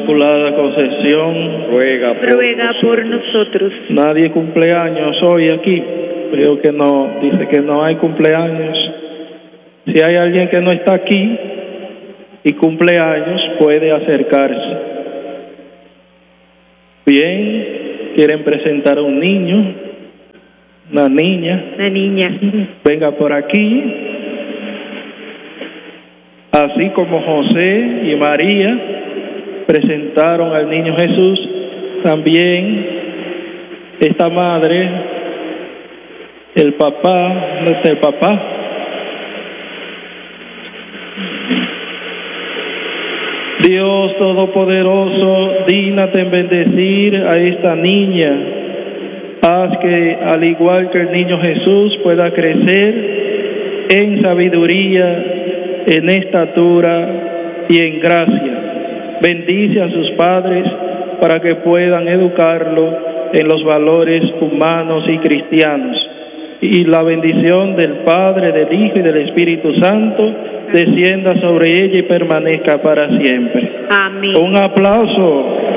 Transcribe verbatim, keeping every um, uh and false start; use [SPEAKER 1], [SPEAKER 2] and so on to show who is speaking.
[SPEAKER 1] Inmaculada Concepción,
[SPEAKER 2] ruega por,
[SPEAKER 3] ruega por nosotros.
[SPEAKER 1] Nadie cumpleaños hoy aquí. Creo que no, dice que no hay cumpleaños. Si hay alguien que no está aquí y cumpleaños, puede acercarse. Bien, quieren presentar a un niño, una niña.
[SPEAKER 3] Una niña.
[SPEAKER 1] Venga por aquí. Así como José y María presentaron al niño Jesús, también esta madre, el papá, ¿dónde está el papá? Dios Todopoderoso, dígnate en bendecir a esta niña. Haz que, al igual que el niño Jesús, pueda crecer en sabiduría, en estatura y en gracia. Bendice a sus padres para que puedan educarlo en los valores humanos y cristianos. Y la bendición del Padre, del Hijo y del Espíritu Santo descienda sobre ella y permanezca para siempre.
[SPEAKER 3] Amén.
[SPEAKER 1] Un aplauso.